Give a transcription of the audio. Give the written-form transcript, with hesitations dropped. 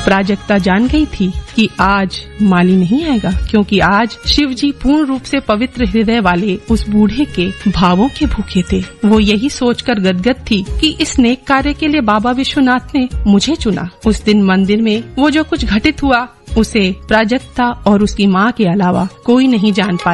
प्राजक्ता जान गई थी कि आज माली नहीं आएगा, क्योंकि आज शिव जी पूर्ण रूप से पवित्र हृदय वाले उस बूढ़े के भावों के भूखे थे। वो यही सोचकर गदगद थी कि इस नेक कार्य के लिए बाबा विश्वनाथ ने मुझे चुना। उस दिन मंदिर में वो जो कुछ घटित हुआ उसे प्राजक्ता और उसकी माँ के अलावा कोई नहीं जान पाया।